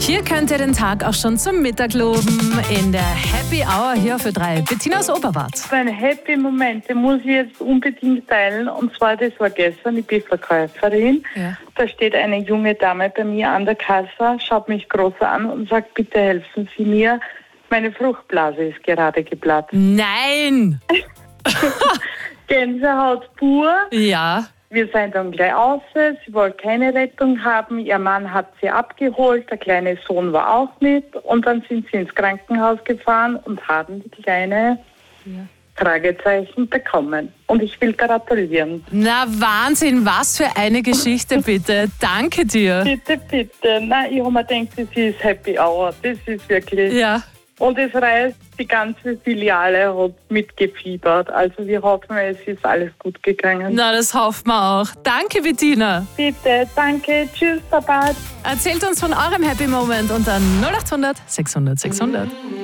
Hier könnt ihr den Tag auch schon zum Mittag loben. In der Happy Hour hier für 3. Bettina aus Oberwart. Ein Happy Moment, den muss ich jetzt unbedingt teilen. Und zwar, das war gestern, ich bin Verkäuferin. Ja. Da steht eine junge Dame bei mir an der Kasse, schaut mich groß an und sagt, bitte helfen Sie mir. Meine Fruchtblase ist gerade geplatzt. Nein! Gänsehaut pur. Ja. Wir sind dann gleich raus. Sie wollte keine Rettung haben. Ihr Mann hat sie abgeholt. Der kleine Sohn war auch mit. Und dann sind sie ins Krankenhaus gefahren und haben die kleine Fragezeichen bekommen. Und ich will gratulieren. Na Wahnsinn, was für eine Geschichte bitte. Danke dir. Bitte, bitte. Nein, ich habe mir gedacht, das ist Happy Hour. Das ist wirklich... Ja. Und es reißt, die ganze Filiale hat mitgefiebert. Also wir hoffen, es ist alles gut gegangen. Na, das hoffen wir auch. Danke, Bettina. Bitte, danke, tschüss, Baba. Erzählt uns von eurem Happy Moment unter 0800 600 600.